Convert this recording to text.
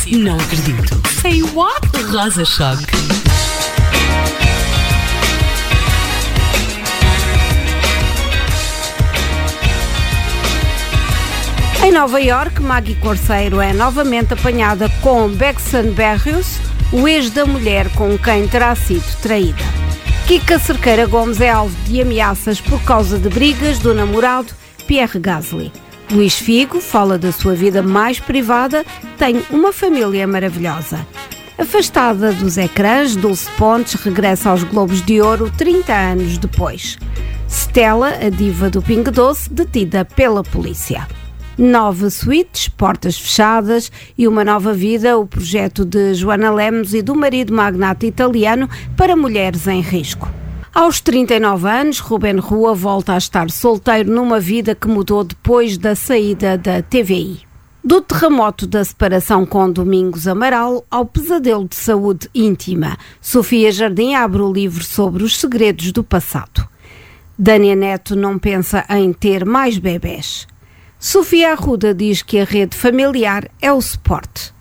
Não acredito. Say what? Rosa Choque. Em Nova Iorque, Maggie Corseiro é novamente apanhada com Braxton Berrios, o ex da mulher com quem terá sido traída. Kika Cerqueira Gomes é alvo de ameaças por causa de brigas do namorado Pierre Gasly. Luís Figo fala da sua vida mais privada, tem uma família maravilhosa. Afastada dos ecrãs, Dulce Pontes regressa aos Globos de Ouro 30 anos depois. Stella, a diva do Pingo Doce, detida pela polícia. 9 suítes, portas fechadas e uma nova vida, o projeto de Joana Lemos e do marido magnata italiano para mulheres em risco. Aos 39 anos, Ruben Rua volta a estar solteiro numa vida que mudou depois da saída da TVI. Do terremoto da separação com Domingos Amaral ao pesadelo de saúde íntima, Sofia Jardim abre o livro sobre os segredos do passado. Dânia Neto não pensa em ter mais bebés. Sofia Arruda diz que a rede familiar é o suporte.